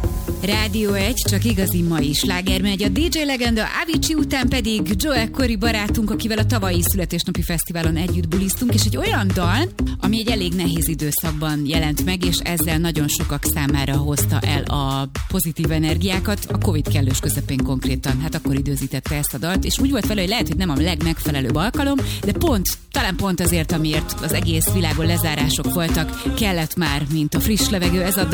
Rádió 1, csak igazi mai sláger megy. A DJ legenda Avicii után pedig Joel Corry barátunk, akivel a tavalyi születésnapi fesztiválon együtt bulisztunk, és egy olyan dal, ami egy elég nehéz időszakban jelent meg, és ezzel nagyon sokak számára hozta el a pozitív energiákat, a Covid kellős közepén konkrétan, hát akkor időzítette ezt a dalt, és úgy volt vele, hogy lehet, hogy nem a legmegfelelőbb alkalom, de talán pont azért, amiért az egész világon lezárások voltak, kellett már, mint a friss levegő ez a dal.